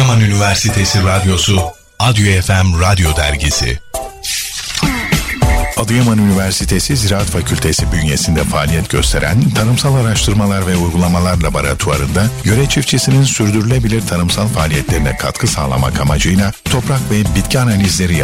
Adıyaman Üniversitesi Radyosu, Adyo FM Radyo Dergisi. Adıyaman Üniversitesi Ziraat Fakültesi bünyesinde faaliyet gösteren Tarımsal Araştırmalar ve Uygulamalar Laboratuvarı'nda yöre çiftçisinin sürdürülebilir tarımsal faaliyetlerine katkı sağlamak amacıyla toprak ve bitki analizleri